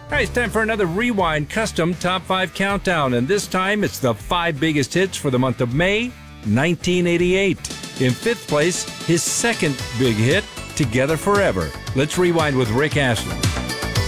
All right, it's time for another Rewind Custom Top 5 Countdown, and this time it's the 5 biggest hits for the month of May 1988. In 5th place, his second big hit, Together Forever. Let's rewind with Rick Astley.